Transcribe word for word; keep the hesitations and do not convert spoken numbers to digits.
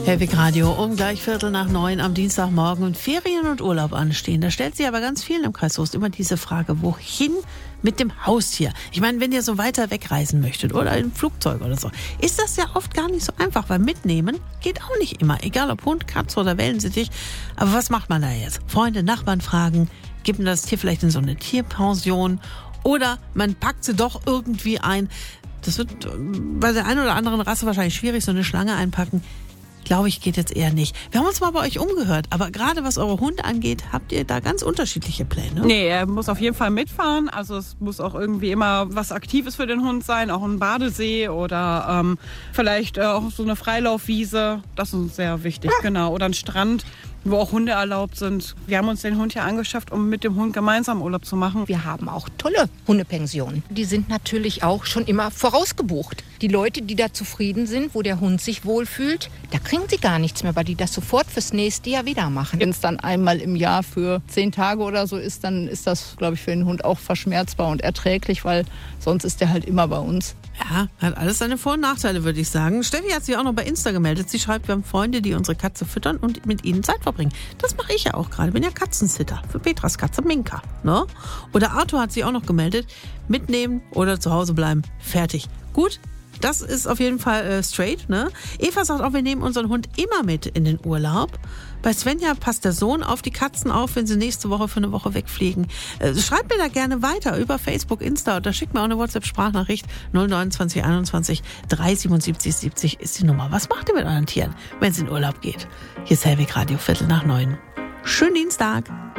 Hellwig Radio um gleich Viertel nach neun am Dienstagmorgen und Ferien und Urlaub anstehen. Da stellt sich aber ganz vielen im Kreis Soest immer diese Frage, wohin mit dem Haustier? Ich meine, wenn ihr so weiter wegreisen möchtet oder im Flugzeug oder so, ist das ja oft gar nicht so einfach, weil mitnehmen geht auch nicht immer. Egal ob Hund, Katze oder Wellensittich. Aber was macht man da jetzt? Freunde, Nachbarn fragen, gibt man das Tier vielleicht in so eine Tierpension oder man packt sie doch irgendwie ein. Das wird bei der einen oder anderen Rasse wahrscheinlich schwierig, so eine Schlange einpacken. Glaube ich, geht jetzt eher nicht. Wir haben uns mal bei euch umgehört, aber gerade was eure Hunde angeht, habt ihr da ganz unterschiedliche Pläne? Nee, er muss auf jeden Fall mitfahren. Also es muss auch irgendwie immer was Aktives für den Hund sein, auch ein Badesee oder ähm, vielleicht äh, auch so eine Freilaufwiese. Das ist uns sehr wichtig, genau. Oder ein Strand, wo auch Hunde erlaubt sind. Wir haben uns den Hund hier angeschafft, um mit dem Hund gemeinsam Urlaub zu machen. Wir haben auch tolle Hundepensionen. Die sind natürlich auch schon immer vorausgebucht. Die Leute, die da zufrieden sind, wo der Hund sich wohlfühlt, da kriegen sie gar nichts mehr, weil die das sofort fürs nächste Jahr wieder machen. Wenn es dann einmal im Jahr für zehn Tage oder so ist, dann ist das, glaube ich, für den Hund auch verschmerzbar und erträglich, weil sonst ist der halt immer bei uns. Ja, hat alles seine Vor- und Nachteile, würde ich sagen. Steffi hat sich auch noch bei Insta gemeldet. Sie schreibt, wir haben Freunde, die unsere Katze füttern und mit ihnen Zeit verbringen. Das mache ich ja auch gerade. Bin ja Katzensitter für Petras Katze Minka. Ne? Oder Arthur hat sich auch noch gemeldet. Mitnehmen oder zu Hause bleiben. Fertig. Gut. Das ist auf jeden Fall äh, straight, ne? Eva sagt auch, wir nehmen unseren Hund immer mit in den Urlaub. Bei Svenja passt der Sohn auf die Katzen auf, wenn sie nächste Woche für eine Woche wegfliegen. Äh, schreibt mir da gerne weiter über Facebook, Insta oder schickt mir auch eine WhatsApp-Sprachnachricht. null neunundzwanzig einundzwanzig drei siebenundsiebzig siebzig ist die Nummer. Was macht ihr mit euren Tieren, wenn es in Urlaub geht? Hier ist Hellwig Radio, Viertel nach neun. Schönen Dienstag.